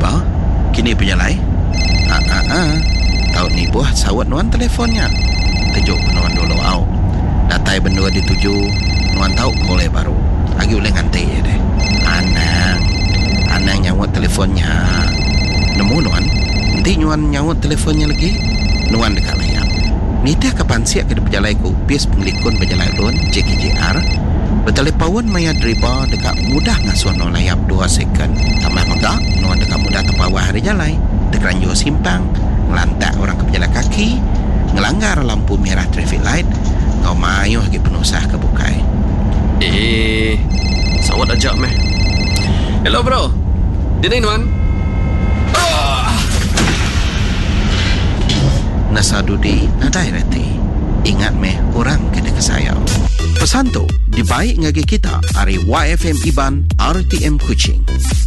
Apa? Kini penjalai? Tahu ni buah sawat nuan telefonnya. Tujuk nuan dulu au. Datai bendua dituju nuan tahu boleh baru. Agi boleh nganti ya deh. Anang nyawat teleponnya. Nemu nuan? Nanti nuan nyawat teleponnya lagi. Nuan dekat layar. Nita kapan siap ke penjalai ku upis penglikun penjalai lun JKJR. Bertelepawon maya driba dekat mudah ngasuan no layap 2 second. Tambah megak nuan dekat mudah terpawah hari jalai. Dekeranjo simpang, ngelantak orang ke penjalan kaki, ngelanggar lampu merah traffic light, ngau mayuh lagi penusah ke bukai. Sawat ajak meh. Hello bro. Dini nuan. Nasadudi nadai reti. Ingat meh orang kena kesayau. Pesan tu dibaik ngagi kita hari YFM Iban RTM Kuching.